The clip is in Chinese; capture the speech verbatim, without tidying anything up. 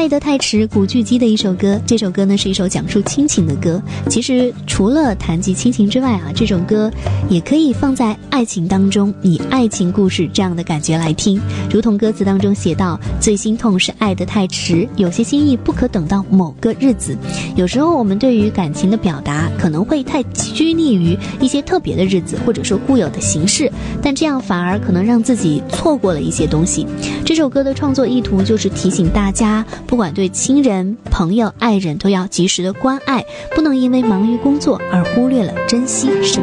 爱得太迟，古巨基的一首歌。这首歌呢是一首讲述亲情的歌。其实除了谈及亲情之外啊，这首歌也可以放在爱情当中，以爱情故事这样的感觉来听。如同歌词当中写到，最心痛是爱得太迟，有些心意不可等到某个日子。有时候我们对于感情的表达可能会太拘泥于一些特别的日子，或者说固有的形式，但这样反而可能让自己错过了一些东西。这首歌的创作意图就是提醒大家，不管对亲人、朋友、爱人都要及时的关爱，不能因为忙于工作而忽略了珍惜生